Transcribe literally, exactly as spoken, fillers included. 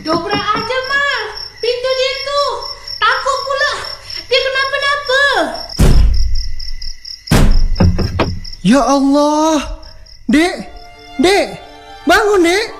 Dobrak aja, Mal. Pintu dia tuh. Takut pula. Dia kenapa-napa. Ya Allah. Dek, Dek, bangun, Dek.